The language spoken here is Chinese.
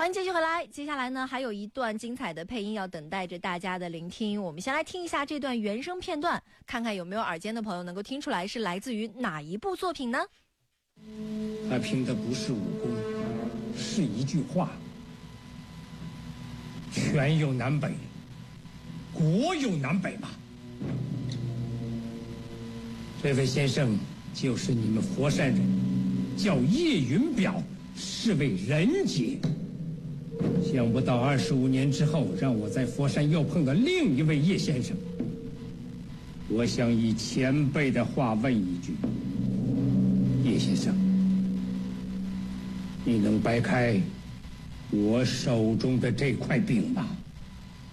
欢迎继续回来，接下来呢还有一段精彩的配音要等待着大家的聆听。我们先来听一下这段原声片段，看看有没有耳尖的朋友能够听出来是来自于哪一部作品呢？ 他凭的不是武功，是一句话：权有南北，国有南北嘛。这位先生就是你们佛山人，叫叶云表，是位人杰。想不到25年之后，让我在佛山又碰到另一位叶先生。我想以前辈的话问一句：叶先生，你能掰开我手中的这块饼吗？